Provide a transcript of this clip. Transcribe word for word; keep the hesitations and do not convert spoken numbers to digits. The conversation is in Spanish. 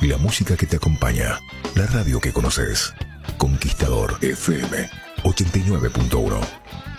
La música que te acompaña. La radio que conoces. Conquistador F M ochenta y nueve punto uno.